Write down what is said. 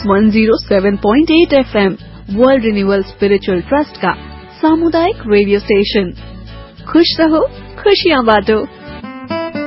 107.8 FM world renewal spiritual trust का सामुदायिक radio station. खुश रहो, खुशियाँ बांटो।